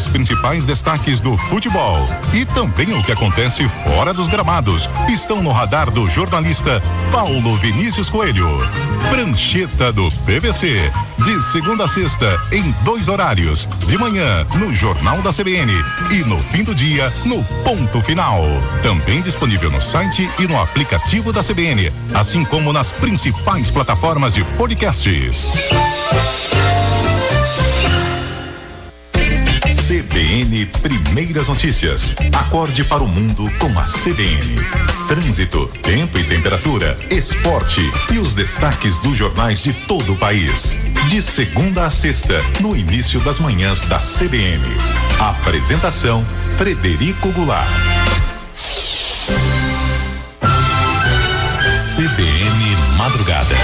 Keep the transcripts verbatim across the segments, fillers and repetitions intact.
Os principais destaques do futebol e também o que acontece fora dos gramados estão no radar do jornalista Paulo Vinícius Coelho. Prancheta do P V C, de segunda a sexta, em dois horários, de manhã no Jornal da C B N e no fim do dia no Ponto Final. Também disponível no site e no aplicativo da C B N, assim como nas principais plataformas de podcasts. C B N Primeiras Notícias. Acorde para o mundo com a C B N. Trânsito, tempo e temperatura, esporte e os destaques dos jornais de todo o país. De segunda a sexta, no início das manhãs da C B N. Apresentação: Frederico Goulart. C B N Madrugada.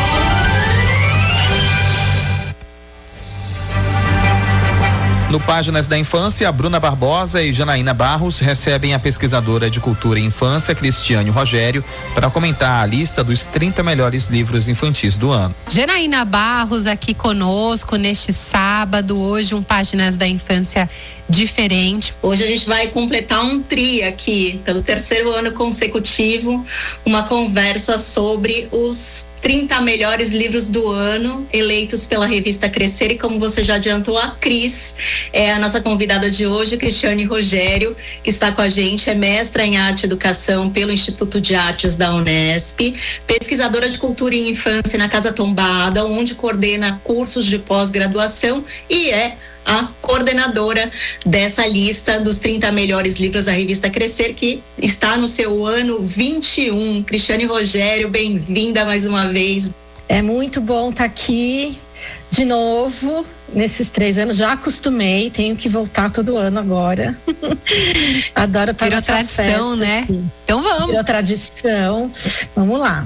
No Páginas da Infância, a Bruna Barbosa e Janaína Barros recebem a pesquisadora de Cultura e Infância, Cristiane Rogério, para comentar a lista dos trinta melhores livros infantis do ano. Janaína Barros aqui conosco neste sábado, hoje um Páginas da Infância diferente. Hoje a gente vai completar um tri aqui, pelo terceiro ano consecutivo, uma conversa sobre os trinta melhores livros do ano, eleitos pela revista Crescer, e como você já adiantou, a Cris é a nossa convidada de hoje, Cristiane Rogério, que está com a gente, é mestra em Arte e Educação pelo Instituto de Artes da Unesp, pesquisadora de Cultura e Infância na Casa Tombada, onde coordena cursos de pós-graduação e é a coordenadora dessa lista dos trinta melhores livros da revista Crescer, que está no seu ano vinte e um. Cristiane Rogério, bem-vinda mais uma vez. É muito bom estar aqui de novo nesses três anos. Já acostumei, tenho que voltar todo ano agora. Adoro estar nessa festa. Virou tradição, né? Aqui. Então vamos. Virou tradição. Vamos lá.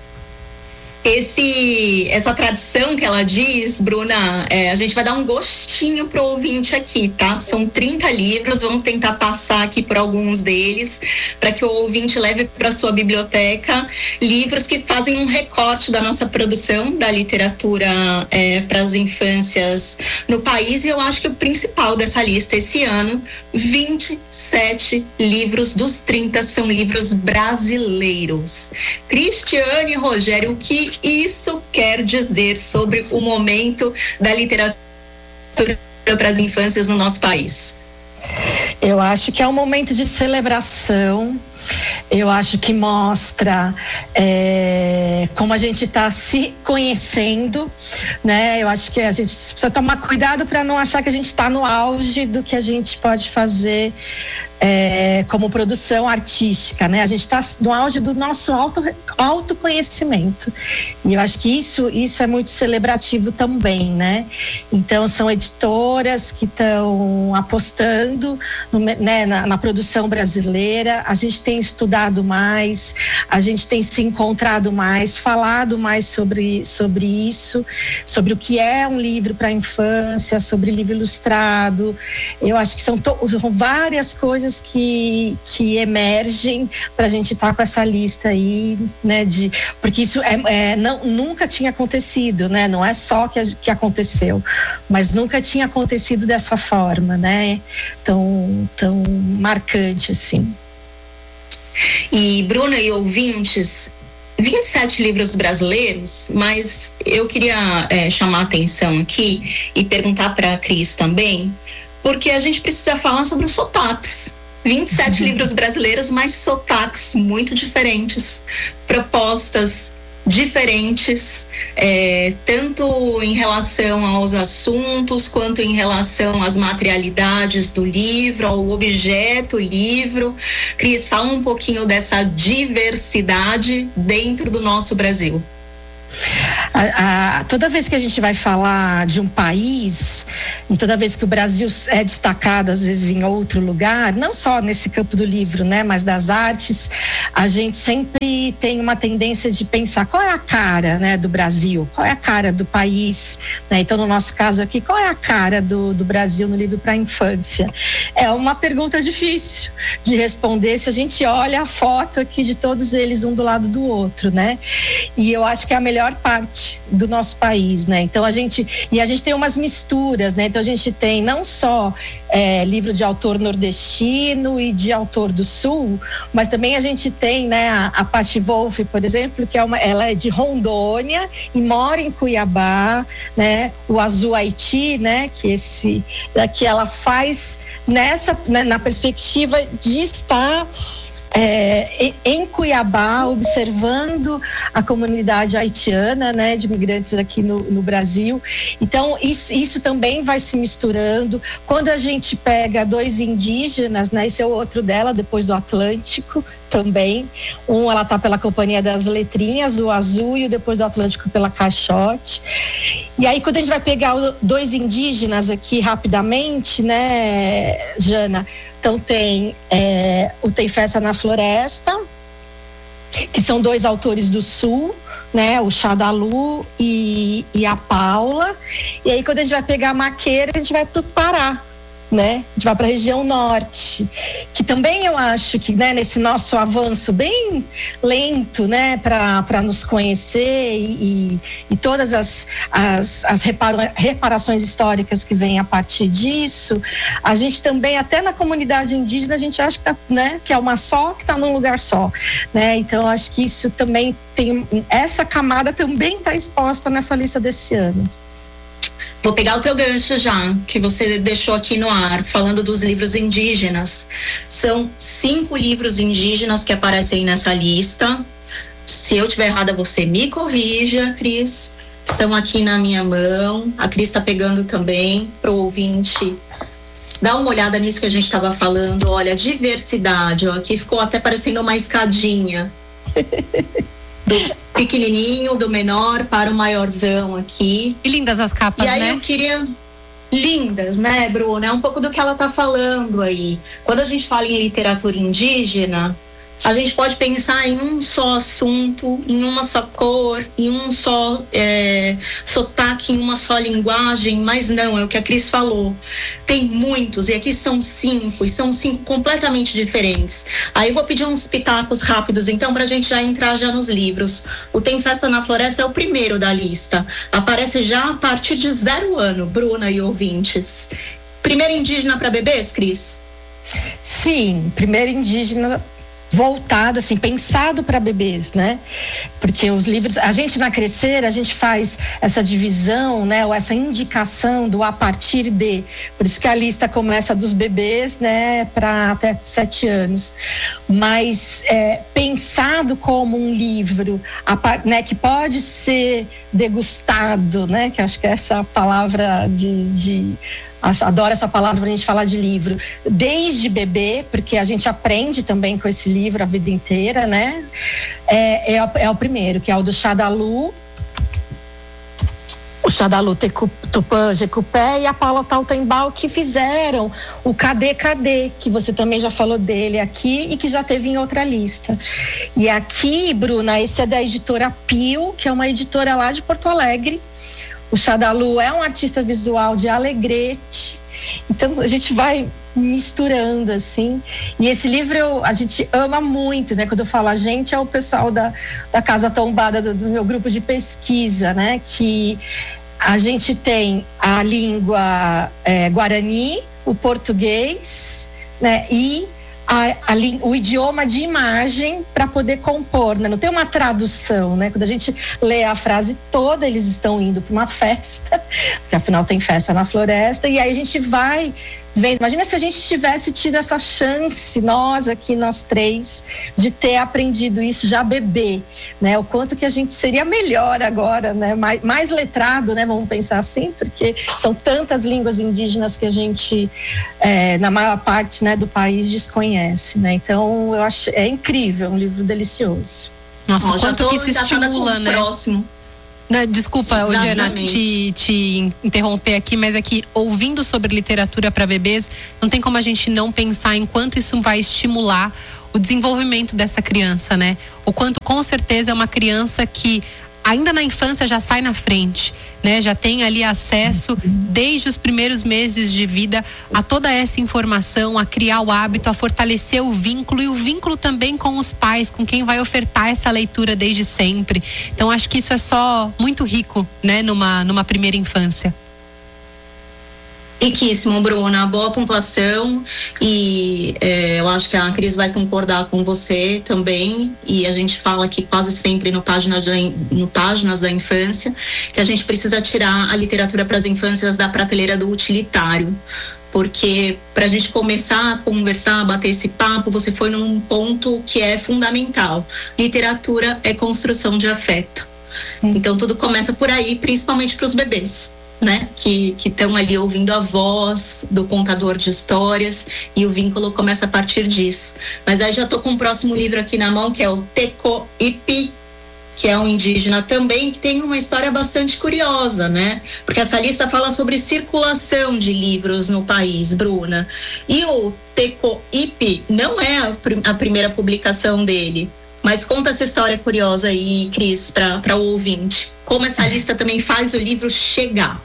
Esse, essa tradição que ela diz, Bruna, é, a gente vai dar um gostinho pro ouvinte aqui, tá? São trinta livros, vamos tentar passar aqui por alguns deles, para que o ouvinte leve para sua biblioteca livros que fazem um recorte da nossa produção da literatura é, para as infâncias no país. E eu acho que o principal dessa lista esse ano, vinte e sete livros dos trinta são livros brasileiros. Cristiane Rogério, o que isso quer dizer sobre o momento da literatura para as infâncias no nosso país? Eu acho que é um momento de celebração. Eu acho que mostra é, como a gente está se conhecendo, né? Eu acho que a gente precisa tomar cuidado para não achar que a gente está no auge do que a gente pode fazer é, como produção artística, né? A gente está no auge do nosso auto, autoconhecimento. E eu acho que isso, isso é muito celebrativo também, né? Então, são editoras que estão apostando no, né, na, na produção brasileira. A gente tem estudado mais, a gente tem se encontrado mais, falado mais sobre, sobre isso, sobre o que é um livro para a infância, sobre livro ilustrado. Eu acho que são, to- são várias coisas que, que emergem para a gente estar tá com essa lista aí, né? De, porque isso é, é, não, nunca tinha acontecido, né? Não é só que, que aconteceu, mas nunca tinha acontecido dessa forma, né? Tão, tão marcante assim. E Bruna e ouvintes, vinte e sete livros brasileiros, mas eu queria é, chamar a atenção aqui e perguntar para a Cris também, porque a gente precisa falar sobre os sotaques. vinte e sete uhum. livros brasileiros, mas sotaques muito diferentes, propostas diferentes, é, tanto em relação aos assuntos, quanto em relação às materialidades do livro, ao objeto livro. Cris, fala um pouquinho dessa diversidade dentro do nosso Brasil. A, a, toda vez que a gente vai falar de um país, e toda vez que o Brasil é destacado, às vezes em outro lugar, não só nesse campo do livro, né, mas das artes, a gente sempre tem uma tendência de pensar qual é a cara, né, do Brasil, qual é a cara do país, né? Então, no nosso caso aqui, qual é a cara do, do Brasil no livro para a infância? É uma pergunta difícil de responder se a gente olha a foto aqui de todos eles um do lado do outro, né? E eu acho que a melhor parte norte do nosso país, né? Então a gente e a gente tem umas misturas, né? Então a gente tem não só é, livro de autor nordestino e de autor do sul, mas também a gente tem, né, a, a Patti Wolff, por exemplo, que é uma, ela é de Rondônia e mora em Cuiabá, né? O Azul Haiti, né? Que esse que ela faz nessa, né, na perspectiva de estar É, em Cuiabá, observando a comunidade haitiana, né, de imigrantes aqui no, no Brasil. Então, isso, isso também vai se misturando. Quando a gente pega dois indígenas, né, esse é o outro dela, depois do Atlântico, também. Um, ela tá pela Companhia das Letrinhas, do Azul, e o Depois do Atlântico pela Caixote. E aí, quando a gente vai pegar o, dois indígenas aqui rapidamente, né, Jana? Então tem é, o Tem Festa na Floresta, que são dois autores do Sul, né? O Xadalu e, e a Paula. E aí, quando a gente vai pegar a Maqueira, a gente vai para o Pará, né? A gente vai para a região norte, que também eu acho que, né, nesse nosso avanço bem lento, né, para nos conhecer e, e, e todas as, as, as repara, reparações históricas que vêm a partir disso, a gente também, até na comunidade indígena, a gente acha que, tá, né, que é uma só, que está num lugar só, né? Então acho que isso também tem, essa camada também está exposta nessa lista desse ano. Vou pegar o teu gancho já, que você deixou aqui no ar, falando dos livros indígenas. São cinco livros indígenas que aparecem nessa lista. Se eu estiver errada, você me corrija, Cris. Estão aqui na minha mão. A Cris está pegando também para o ouvinte. Dá uma olhada nisso que a gente estava falando. Olha, diversidade. Ó, aqui ficou até parecendo uma escadinha. Do pequenininho, do menor para o maiorzão aqui. E lindas as capas, né? E aí, né? Eu queria... Lindas, né, Bruna? É um pouco do que ela tá falando aí. Quando a gente fala em literatura indígena, a gente pode pensar em um só assunto, em uma só cor, em um só é, sotaque, em uma só linguagem, mas não, é o que a Cris falou. Tem muitos, e aqui são cinco, e são cinco completamente diferentes. Aí eu vou pedir uns pitacos rápidos, então, pra gente já entrar já nos livros. O Tem Festa na Floresta é o primeiro da lista. Aparece já a partir de zero ano, Bruna e ouvintes. Primeiro indígena para bebês, Cris? Sim, primeiro indígena voltado, assim, pensado para bebês, né? Porque os livros, a gente na Crescer, a gente faz essa divisão, né? Ou essa indicação do a partir de, por isso que a lista começa dos bebês, né? Para até sete anos. Mas é, pensado como um livro, a, né? Que pode ser degustado, né? Que acho que é essa palavra de, de adoro essa palavra pra gente falar de livro, desde bebê, porque a gente aprende também com esse livro a vida inteira, né? É, é, é o primeiro, que é o do Xadalu, o Xadalu Tupã Jecupé e a Paula Tautembal, que fizeram o Cadê Cadê, que você também já falou dele aqui e que já teve em outra lista. E aqui, Bruna, esse é da editora Pio, que é uma editora lá de Porto Alegre. O Xadalu é um artista visual de Alegrete, então a gente vai misturando, assim. E esse livro eu, a gente ama muito, né? Quando eu falo a gente, é o pessoal da, da Casa Tombada, do, do meu grupo de pesquisa, né? Que a gente tem a língua é, guarani, o português, né? E A, a, o idioma de imagem para poder compor, né? Não tem uma tradução, né? Quando a gente lê a frase toda, eles estão indo para uma festa, porque afinal tem festa na floresta, e aí a gente vai vendo. Imagina se a gente tivesse tido essa chance, nós aqui, nós três, de ter aprendido isso já bebê, né? O quanto que a gente seria melhor agora, né? Mais, mais letrado, né? Vamos pensar assim, porque são tantas línguas indígenas que a gente, é, na maior parte, né, do país desconhece, né? Então, eu acho, é incrível, um livro delicioso. Nossa, Ó, o quanto que isso estimula, né? Próximo. Desculpa, Eugênia, te, te interromper aqui, mas é que ouvindo sobre literatura para bebês, não tem como a gente não pensar em quanto isso vai estimular o desenvolvimento dessa criança, né? O quanto com certeza é uma criança que ainda na infância já sai na frente, né? Já tem ali acesso desde os primeiros meses de vida a toda essa informação, a criar o hábito, a fortalecer o vínculo e o vínculo também com os pais, com quem vai ofertar essa leitura desde sempre. Então acho que isso é só muito rico, né? Numa, numa primeira infância. Riquíssimo, Bruna, boa pontuação e é, eu acho que a Cris vai concordar com você também, e a gente fala aqui quase sempre no Páginas da, no Páginas da Infância que a gente precisa tirar a literatura para as infâncias da prateleira do utilitário, porque para a gente começar a conversar, a bater esse papo, você foi num ponto que é fundamental. Literatura é construção de afeto, então tudo começa por aí, principalmente para os bebês, né, que estão ali ouvindo a voz do contador de histórias, e o vínculo começa a partir disso. Mas aí já estou com o próximo livro aqui na mão, que é o Teco Ipi, que é um indígena também, que tem uma história bastante curiosa, né? Porque essa lista fala sobre circulação de livros no país, Bruna. E o Teco Ipi não é a, pr- a primeira publicação dele. Mas conta essa história curiosa aí, Cris, para o ouvinte. Como essa lista também faz o livro chegar.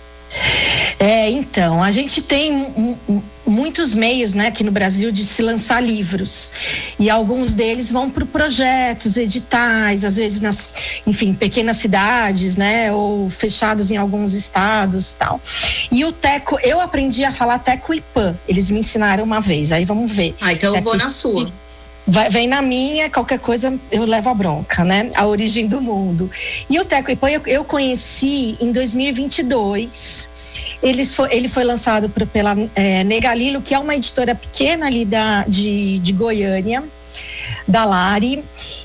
É, então, a gente tem um, um, muitos meios, né, aqui no Brasil de se lançar livros, e alguns deles vão para projetos, editais, às vezes nas, enfim, pequenas cidades, né, ou fechados em alguns estados, tal. E o Teco, eu aprendi a falar Teco Ipã, eles me ensinaram uma vez, aí vamos ver. Ah, então Teco, eu vou na sua. Vai, vem na minha, qualquer coisa eu levo a bronca, né? A Origem do Mundo. E o Teco Ipã eu, eu conheci em dois mil e vinte e dois. Eles foi, ele foi lançado por, pela é, Negalilo, que é uma editora pequena ali da, de, de Goiânia, da Lari.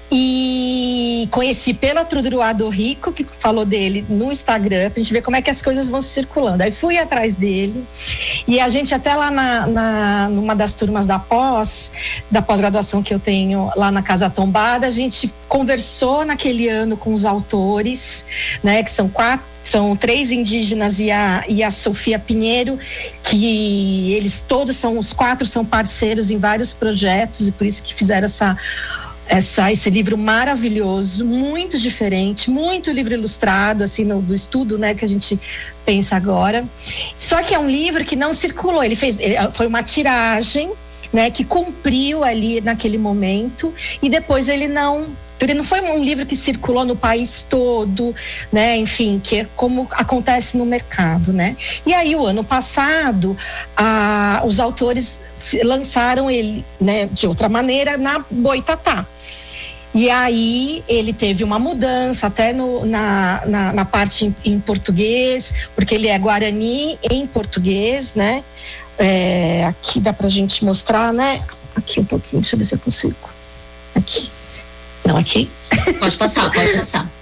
E conheci pela Truduruá Rico, que falou dele no Instagram, pra gente ver como é que as coisas vão circulando. Aí fui atrás dele, e a gente até lá na, na, numa das turmas da pós, da pós-graduação que eu tenho lá na Casa Tombada, a gente conversou naquele ano com os autores, né, que são quatro, são três indígenas e a, e a Sofia Pinheiro, que eles todos são, os quatro são parceiros em vários projetos, e por isso que fizeram essa Essa, esse livro maravilhoso, muito diferente, muito livro ilustrado, assim, no, do estudo, né, que a gente pensa agora. Só que é um livro que não circulou, ele fez, ele, foi uma tiragem, né, que cumpriu ali naquele momento, e depois ele não, ele não foi um livro que circulou no país todo, né, enfim, que é como acontece no mercado, né. E aí, o ano passado, a, os autores lançaram ele, né, de outra maneira na Boitatá. E aí ele teve uma mudança até no, na, na, na parte em, em português, porque ele é Guarani em português, né? É, aqui dá pra gente mostrar, né? Aqui um pouquinho, deixa eu ver se eu consigo. Aqui. Não, aqui? Pode passar, pode passar.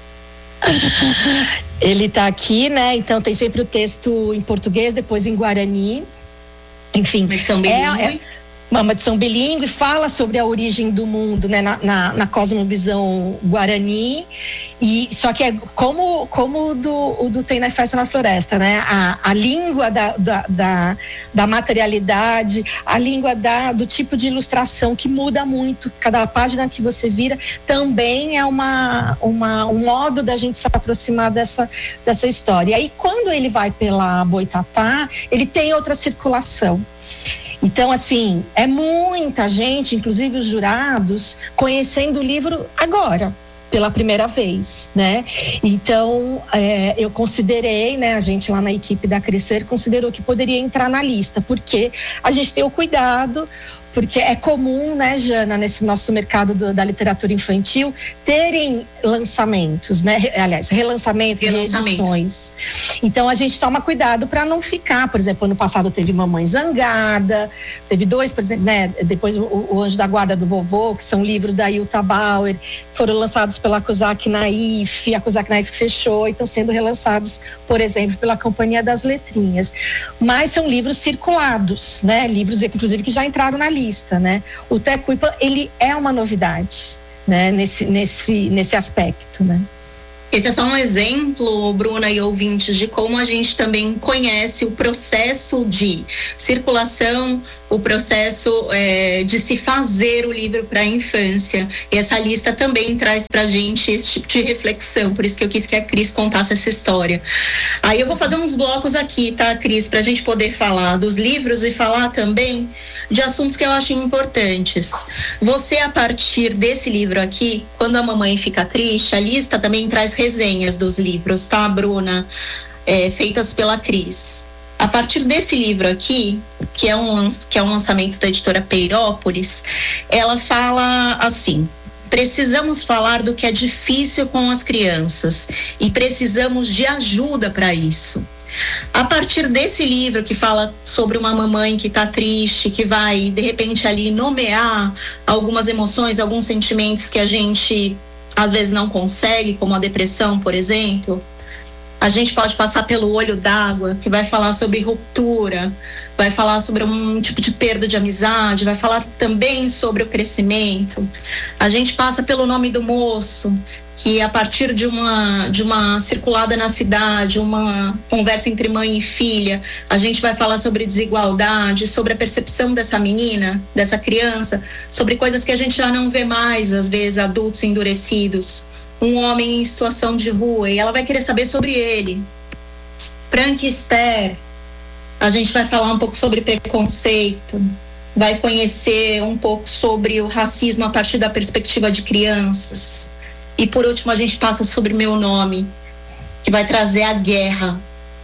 Ele tá aqui, né? Então tem sempre o texto em português, depois em Guarani. Enfim, uma edição bilíngue. É, é uma edição bilíngue, fala sobre a origem do mundo, né, na, na, na cosmovisão Guarani, e só que é como, como o do, o do Tem na Festa na Floresta, né, a, a língua da, da, da, da materialidade, a língua da, do tipo de ilustração que muda muito, cada página que você vira também é uma, uma, um modo da gente se aproximar dessa, dessa história. E aí, quando ele vai pela Boitatá, ele tem outra circulação. Então, assim, é muita gente, inclusive os jurados, conhecendo o livro agora, pela primeira vez, né? Então, é, eu considerei, né, a gente lá na equipe da Crescer considerou que poderia entrar na lista, porque a gente tem o cuidado, porque é comum, né, Jana, nesse nosso mercado do, da literatura infantil, terem lançamentos, né? Aliás, relançamentos, reedições. Então, a gente toma cuidado para não ficar, por exemplo, ano passado teve Mamãe Zangada, teve dois, por exemplo, né? Depois o, o Anjo da Guarda do Vovô, que são livros da Ilta Bauer, foram lançados pela Kozak Naif, a Kozak Naif fechou e estão sendo relançados, por exemplo, pela Companhia das Letrinhas. Mas são livros circulados, né? Livros, inclusive, que já entraram na lista. Né? O Teco Ipã, ele é uma novidade, né? nesse, nesse, nesse aspecto, né? Esse é só um exemplo, Bruna e ouvintes, de como a gente também conhece o processo de circulação o processo é, de se fazer o livro para a infância. E essa lista também traz para a gente esse tipo de reflexão, por isso que eu quis que a Cris contasse essa história. Aí eu vou fazer uns blocos aqui, tá, Cris, para a gente poder falar dos livros e falar também de assuntos que eu acho importantes. Você, a partir desse livro aqui, Quando a Mamãe Fica Triste, a lista também traz resenhas dos livros, tá, Bruna? É, feitas pela Cris. A partir desse livro aqui, que é, um, que é um lançamento da editora Peirópolis, ela fala assim: precisamos falar do que é difícil com as crianças e precisamos de ajuda para isso. A partir desse livro que fala sobre uma mamãe que está triste, que vai de repente ali nomear algumas emoções, alguns sentimentos que a gente às vezes não consegue, como a depressão, por exemplo, a gente pode passar pelo Olho d'Água, que vai falar sobre ruptura, vai falar sobre um tipo de perda de amizade, vai falar também sobre o crescimento. A gente passa pelo Nome do Moço, que a partir de uma, de uma circulada na cidade, uma conversa entre mãe e filha, a gente vai falar sobre desigualdade, sobre a percepção dessa menina, dessa criança, sobre coisas que a gente já não vê mais, às vezes, adultos endurecidos. Um homem em situação de rua, e ela vai querer saber sobre ele. Frankenstein, a gente vai falar um pouco sobre preconceito, vai conhecer um pouco sobre o racismo a partir da perspectiva de crianças. E por último a gente passa sobre Meu Nome, que vai trazer a guerra.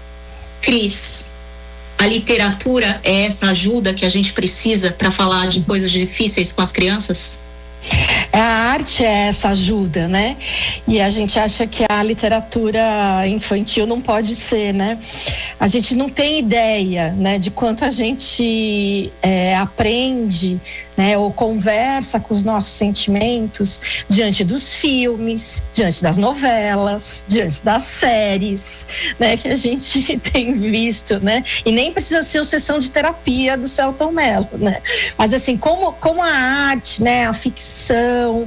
Cris, a literatura é essa ajuda que a gente precisa para falar de coisas difíceis com as crianças? A arte é essa ajuda, né? E a gente acha que a literatura infantil não pode ser, né? A gente não tem ideia, né, de quanto a gente é, aprende, né, ou conversa com os nossos sentimentos diante dos filmes, diante das novelas, diante das séries, né, que a gente tem visto, né? E nem precisa ser a sessão de terapia do Selton Mello, né? Mas assim, como, como a arte, né, a ficção,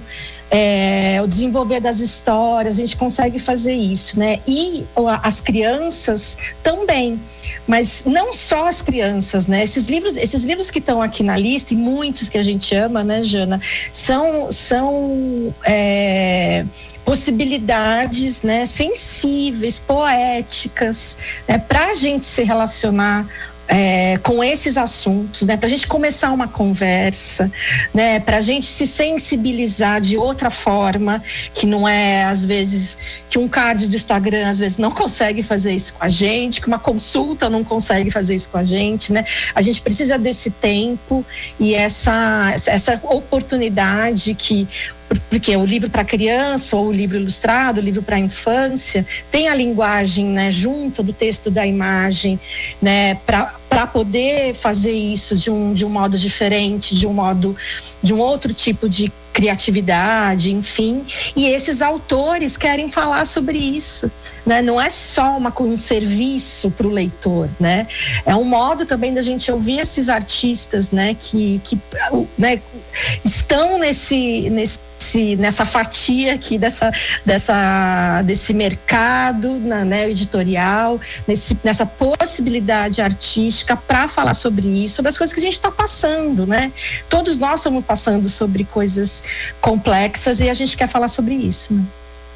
É, o desenvolver das histórias, a gente consegue fazer isso, né? E as crianças também, mas não só as crianças, né? Esses livros, esses livros que estão aqui na lista, e muitos que a gente ama, né, Jana, são, são é, possibilidades, né, sensíveis, poéticas, né, para a gente se relacionar É, com esses assuntos, né, para a gente começar uma conversa, né, para a gente se sensibilizar de outra forma, que não é às vezes que um card do Instagram às vezes não consegue fazer isso com a gente, que uma consulta não consegue fazer isso com a gente, né? A gente precisa desse tempo e essa, essa oportunidade que, porque o livro para criança ou o livro ilustrado, o livro para infância, tem a linguagem, né, junto do texto da imagem, né, para para poder fazer isso de um, de um modo diferente, de um modo, de um outro tipo de criatividade, enfim. E esses autores querem falar sobre isso, né? Não é só uma, um serviço para o leitor, né? É um modo também da gente ouvir esses artistas, né, que, que né, estão nesse, nesse nessa fatia aqui dessa, dessa, desse mercado, né, editorial, nesse, nessa possibilidade artística para falar sobre isso, sobre as coisas que a gente está passando, né? Todos nós estamos passando sobre coisas complexas e a gente quer falar sobre isso, né?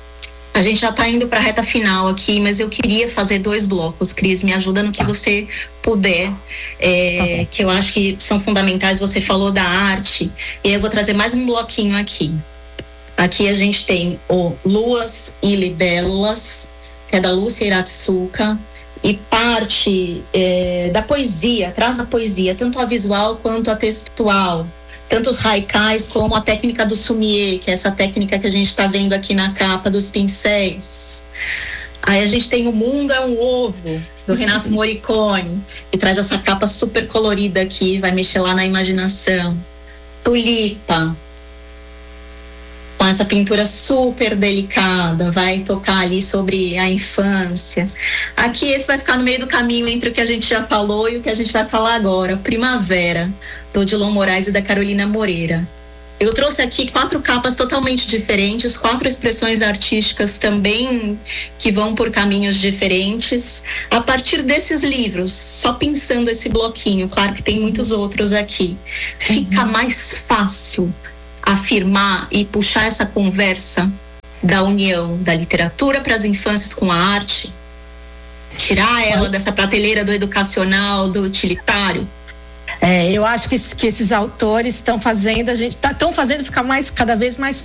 A gente já está indo para a reta final aqui, mas eu queria fazer dois blocos. Cris, me ajuda no que você puder, é, tá, que eu acho que são fundamentais. Você falou da arte, e eu vou trazer mais um bloquinho aqui. Aqui a gente tem o Luas e Libélulas, que é da Lúcia Iratsuka, e parte é, da poesia, traz a poesia, tanto a visual quanto a textual, tanto os haikais como a técnica do sumiê, que é essa técnica que a gente está vendo aqui na capa dos pincéis. Aí a gente tem O Mundo é um Ovo, do Renato Morricone, que traz essa capa super colorida aqui, vai mexer lá na imaginação. Tulipa, com essa pintura super delicada, vai tocar ali sobre a infância. Aqui esse vai ficar no meio do caminho entre o que a gente já falou e o que a gente vai falar agora. Primavera, do Odilon Moraes e da Carolina Moreira. Eu trouxe aqui quatro capas totalmente diferentes, quatro expressões artísticas também que vão por caminhos diferentes. A partir desses livros, só pensando esse bloquinho, claro que tem muitos outros aqui, fica Uhum. mais fácil afirmar e puxar essa conversa da união da literatura para as infâncias com a arte, tirar ela dessa prateleira do educacional, do utilitário. É, eu acho que, que esses autores estão fazendo a gente estão tá, fazendo ficar mais cada vez mais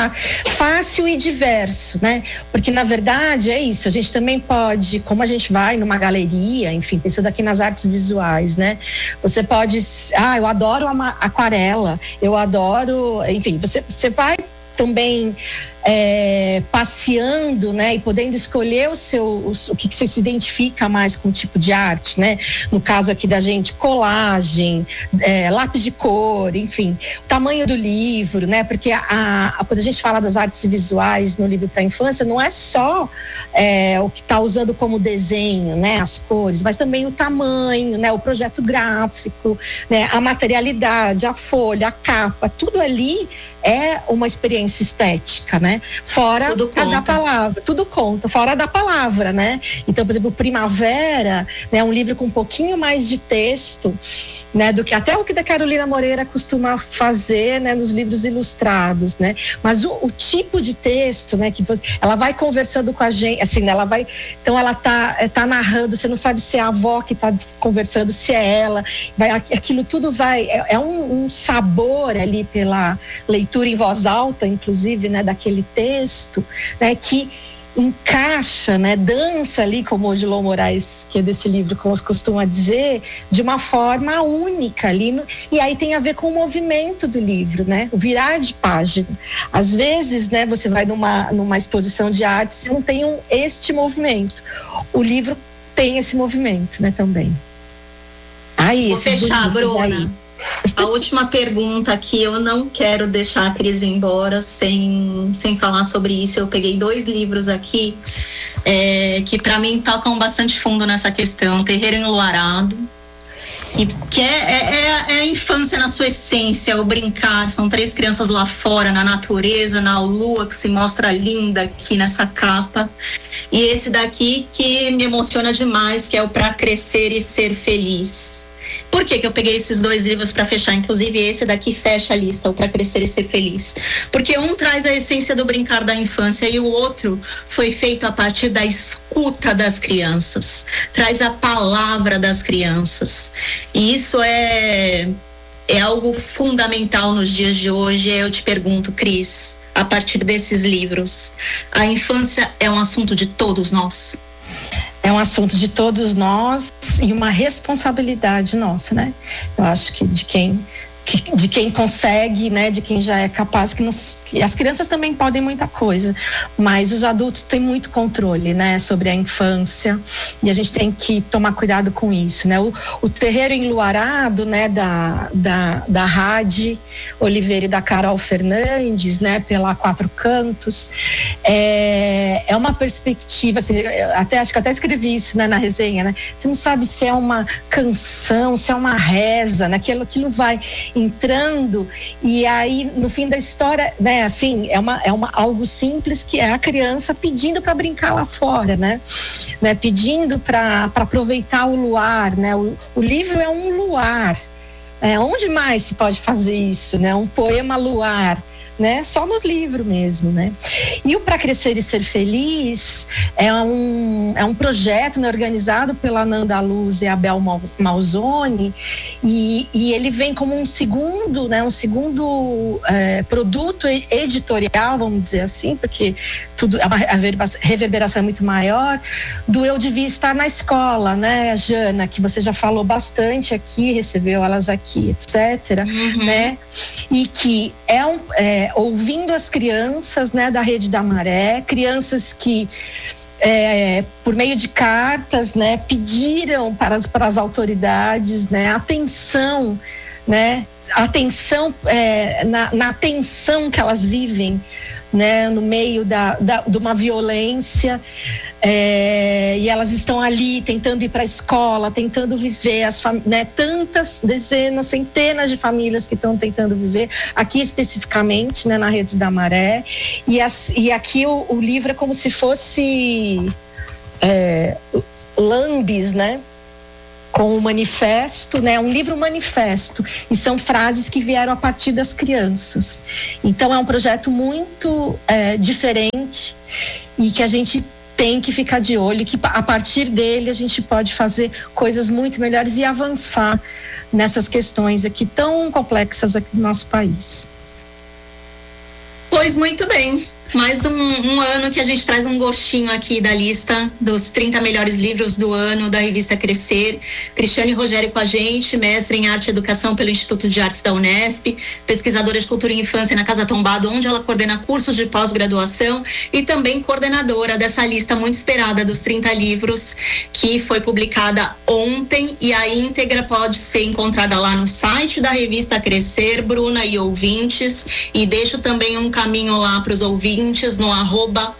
fácil e diverso, né? Porque na verdade é isso. A gente também pode, como a gente vai numa galeria, enfim, pensando aqui nas artes visuais, né? Você pode, ah, eu adoro uma aquarela, eu adoro, enfim, você você vai também é, passeando, né, e podendo escolher o seu, o, o que, que você se identifica mais com o tipo de arte, né? No caso aqui da gente, colagem, é, lápis de cor, enfim, o tamanho do livro, né? Porque a, a, quando a gente fala das artes visuais no livro para a infância, não é só é, o que está usando como desenho, né, as cores, mas também o tamanho, né, o projeto gráfico, né, a materialidade, a folha, a capa, tudo ali é uma experiência estética, né? Fora da palavra, tudo conta, fora da palavra, né? Então, por exemplo, Primavera, né, um livro com um pouquinho mais de texto, né, do que até o que a Carolina Moreira costuma fazer, né, nos livros ilustrados, né? Mas o, o tipo de texto, né, que você, ela vai conversando com a gente, assim, né, ela vai, então ela tá, tá narrando, você não sabe se é a avó que tá conversando, se é ela, vai, aquilo tudo vai, é, é um, um sabor ali pela leitura em voz alta, inclusive, né, daquele texto, né, que encaixa, né, dança ali, como o Odilon Moraes, que é desse livro, como costuma dizer, de uma forma única ali, no, e aí tem a ver com o movimento do livro, né, o virar de página. Às vezes, né, você vai numa, numa exposição de arte, você não tem um, este movimento. O livro tem esse movimento, né, também. Aí, vou fechar, Bruna. Aí. A última pergunta aqui, eu não quero deixar a Cris embora sem, sem falar sobre isso. Eu peguei dois livros aqui é, que para mim tocam bastante fundo nessa questão. Terreiro Enluarado, e, que é, é, é a infância na sua essência, o brincar. São três crianças lá fora, na natureza, na lua, que se mostra linda aqui nessa capa. E esse daqui que me emociona demais, que é o Pra Crescer e Ser Feliz. Por que que eu peguei esses dois livros para fechar? Inclusive esse daqui fecha a lista, o Pra Crescer e Ser Feliz. Porque um traz a essência do brincar da infância e o outro foi feito a partir da escuta das crianças. Traz a palavra das crianças. E isso é, é algo fundamental nos dias de hoje. Eu te pergunto, Cris, a partir desses livros, a infância é um assunto de todos nós? É um assunto de todos nós e uma responsabilidade nossa, né? Eu acho que de quem, que, de quem consegue, né? De quem já é capaz, que, nos, que as crianças também podem muita coisa, mas os adultos têm muito controle, né? Sobre a infância, e a gente tem que tomar cuidado com isso, né? O, o Terreiro Enluarado, né? Da, da, da Rádio Oliveira e da Carol Fernandes, né? Pela Quatro Cantos, é, é uma perspectiva, assim, até, acho que até escrevi isso, né, na resenha, né? Você não sabe se é uma canção, se é uma reza, né? Aquilo, aquilo vai entrando, e aí no fim da história, né, assim, é, uma, é uma, algo simples, que é a criança pedindo para brincar lá fora, né? né? Pedindo para aproveitar o luar, né? O, o livro é um luar. É, onde mais se pode fazer isso, né? Um poema luar, né? Só nos livros mesmo, né? E o Pra Crescer e Ser Feliz é um, é um projeto, né, organizado pela Nanda Luz e Abel Malzoni, e, e ele vem como um segundo, né? Um segundo é, produto editorial, vamos dizer assim, porque tudo, a reverberação é muito maior, do Eu Devia Estar na Escola, né, Jana, que você já falou bastante aqui, recebeu elas aqui, etcétera, uhum. né? E que é um... É, ouvindo as crianças, né, da Rede da Maré, crianças que é, por meio de cartas, né, pediram para as, para as autoridades, né, atenção, né, atenção é, na, na atenção que elas vivem né, no meio da, da, de uma violência, é, e elas estão ali tentando ir para a escola, tentando viver, as né, tantas, dezenas, centenas de famílias que estão tentando viver, aqui especificamente, né, na Redes da Maré, e, as, e aqui o, o livro é como se fosse é, lambis, né, com o manifesto, né? Um livro manifesto, e são frases que vieram a partir das crianças. Então é um projeto muito é, diferente e que a gente tem que ficar de olho, que a partir dele a gente pode fazer coisas muito melhores e avançar nessas questões aqui tão complexas aqui do nosso país. Pois muito bem. Mais um, um ano que a gente traz um gostinho aqui da lista dos trinta melhores livros do ano da revista Crescer. Cristiane Rogério com a gente, mestre em Arte e Educação pelo Instituto de Artes da Unesp, pesquisadora de Cultura e Infância na Casa Tombado, onde ela coordena cursos de pós-graduação, e também coordenadora dessa lista muito esperada dos trinta livros, que foi publicada ontem, e a íntegra pode ser encontrada lá no site da revista Crescer, Bruna e ouvintes, e deixo também um caminho lá para os ouvintes no arroba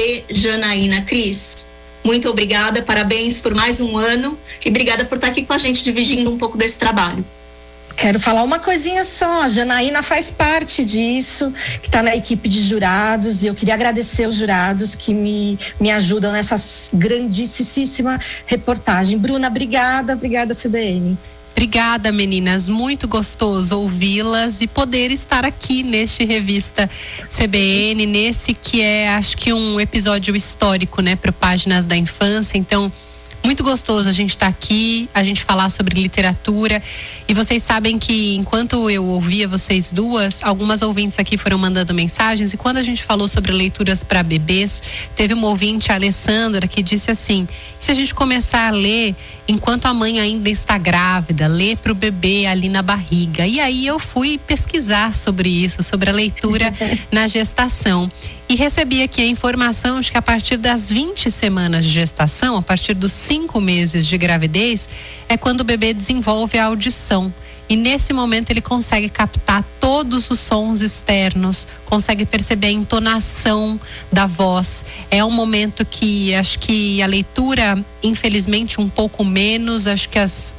bjanaínacris. Muito obrigada, parabéns por mais um ano e obrigada por estar aqui com a gente dividindo um pouco desse trabalho. Quero falar uma coisinha só, a Janaína faz parte disso, que está na equipe de jurados, e eu queria agradecer os jurados que me, me ajudam nessa grandíssima reportagem. Bruna, obrigada, obrigada C B N. Obrigada, meninas. Muito gostoso ouvi-las e poder estar aqui neste Revista C B N, nesse que é, acho que um episódio histórico, né, para Páginas da Infância. Então, muito gostoso a gente estar aqui, a gente falar sobre literatura. E vocês sabem que enquanto eu ouvia vocês duas, algumas ouvintes aqui foram mandando mensagens, e quando a gente falou sobre leituras para bebês, teve uma ouvinte, a Alessandra, que disse assim: se a gente começar a ler enquanto a mãe ainda está grávida, ler para o bebê ali na barriga. E aí eu fui pesquisar sobre isso, sobre a leitura na gestação. E recebi aqui a informação de que a partir das vinte semanas de gestação, a partir dos cinco meses de gravidez, é quando o bebê desenvolve a audição. E nesse momento ele consegue captar todos os sons externos, consegue perceber a entonação da voz. É um momento que acho que a leitura, infelizmente, um pouco menos. Acho que as,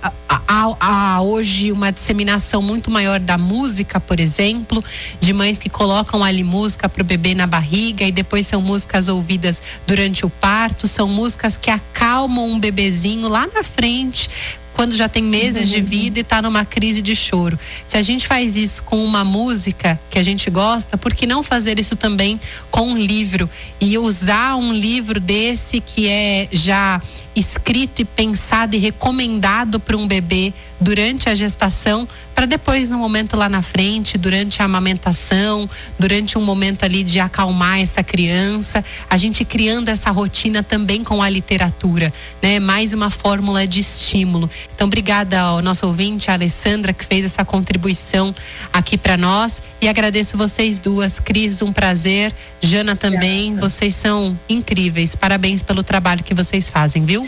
há hoje uma disseminação muito maior da música, por exemplo, de mães que colocam ali música para o bebê na barriga, e depois são músicas ouvidas durante o parto, são músicas que acalmam um bebezinho lá na frente, quando já tem meses de vida e está numa crise de choro. Se a gente faz isso com uma música que a gente gosta, por que não fazer isso também com um livro? E usar um livro desse que é já escrito e pensado e recomendado para um bebê durante a gestação, para depois, no momento lá na frente, durante a amamentação, durante um momento ali de acalmar essa criança, a gente criando essa rotina também com a literatura, né? Mais uma fórmula de estímulo. Então, obrigada ao nosso ouvinte, a Alessandra, que fez essa contribuição aqui para nós, e agradeço vocês duas. Cris, um prazer. Jana também, obrigada. Vocês são incríveis. Parabéns pelo trabalho que vocês fazem, viu?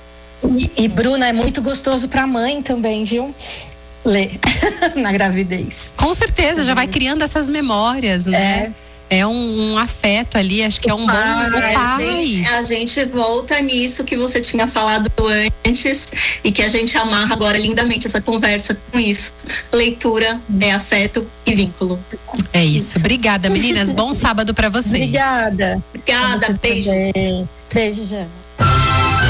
E, e Bruna, é muito gostoso para a mãe também, viu? Ler na gravidez. Com certeza, já vai criando essas memórias, né? É, é um, um afeto ali, acho que o é um pai, bom o pai. A gente volta nisso que você tinha falado antes e que a gente amarra agora lindamente essa conversa com isso. Leitura é afeto e vínculo. É isso. Obrigada, meninas. Bom sábado para vocês. Obrigada. Obrigada. Beijos. Beijo, Jana.